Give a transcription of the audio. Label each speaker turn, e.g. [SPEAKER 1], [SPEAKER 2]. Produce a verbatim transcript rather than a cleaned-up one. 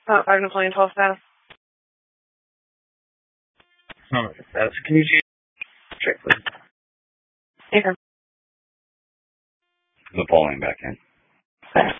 [SPEAKER 1] Uh, five Napoleon twelve status.
[SPEAKER 2] Oh, that's, can you change check, please?
[SPEAKER 1] Okay.
[SPEAKER 3] Napoleon back in.